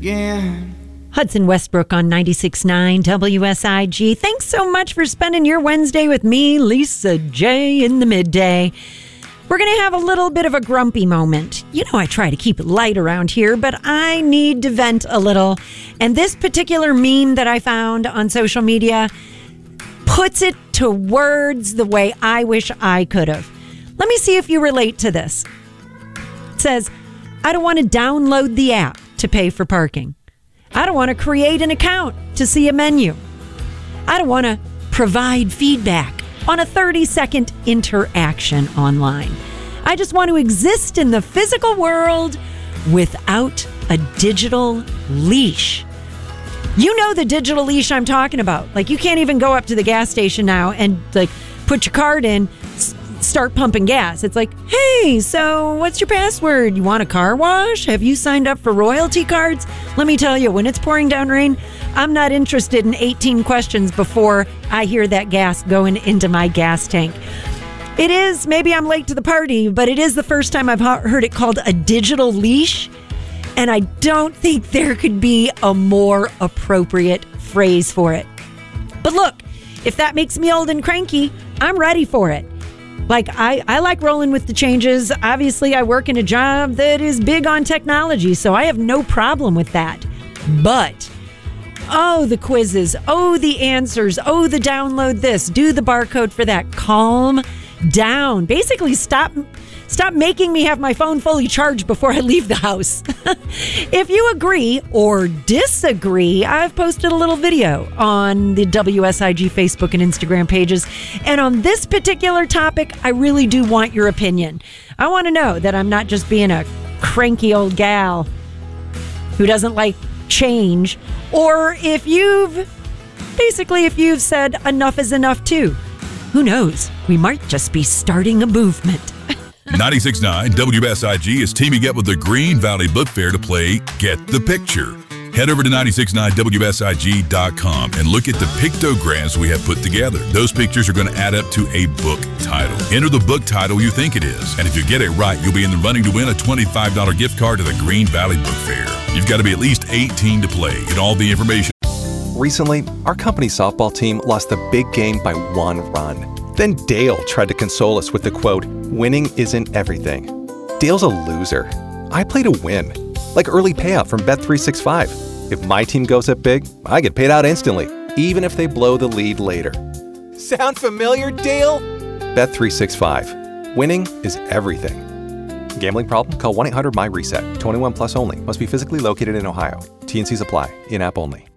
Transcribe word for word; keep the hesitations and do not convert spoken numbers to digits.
again. Hudson Westbrook on ninety-six point nine W S I G. Thanks so much for spending your Wednesday with me, Lisa J, in the midday. We're going to have a little bit of a grumpy moment. You know, I try to keep it light around here, but I need to vent a little. And this particular meme that I found on social media puts it to words the way I wish I could have. Let me see if you relate to this. It says, I don't want to download the app to pay for parking. I don't want to create an account to see a menu. I don't want to provide feedback on a thirty-second interaction online. I just want to exist in the physical world without a digital leash. You know the digital leash I'm talking about. Like, you can't even go up to the gas station now and, like, put your card in, s- start pumping gas. It's like, hey, so what's your password? You want a car wash? Have you signed up for royalty cards? Let me tell you, when it's pouring down rain, I'm not interested in eighteen questions before I hear that gas going into my gas tank. It is, maybe I'm late to the party, but it is the first time I've heard it called a digital leash. And I don't think there could be a more appropriate phrase for it. But look, if that makes me old and cranky, I'm ready for it. Like, I, I like rolling with the changes. Obviously, I work in a job that is big on technology, so I have no problem with that. But, oh, the quizzes, oh, the answers, oh, the download this, do the barcode for that. Calm down. Basically, stop... Stop making me have my phone fully charged before I leave the house. If you agree or disagree, I've posted a little video on the W S I G Facebook and Instagram pages. And on this particular topic, I really do want your opinion. I want to know that I'm not just being a cranky old gal who doesn't like change, or if you've, basically, if you've said enough is enough too. Who knows? We might just be starting a movement. ninety-six point nine W S I G is teaming up with the Green Valley Book Fair to play Get the Picture. Head over to ninety-six point nine W S I G dot com and look at the pictograms we have put together. Those pictures are going to add up to a book title. Enter the book title you think it is, and if you get it right, you'll be in the running to win a twenty-five dollars gift card to the Green Valley Book Fair. You've got to be at least eighteen to play. Get all the information. Recently, our company softball team lost the big game by one run. Then Dale tried to console us with the quote, winning isn't everything. Dale's a loser. I play to win. Like early payout from Bet three sixty-five. If my team goes up big, I get paid out instantly, even if they blow the lead later. Sound familiar, Dale? Bet three sixty-five. Winning is everything. Gambling problem? Call one eight hundred M Y RESET. twenty-one plus only. Must be physically located in Ohio. T and C's apply. In-app only.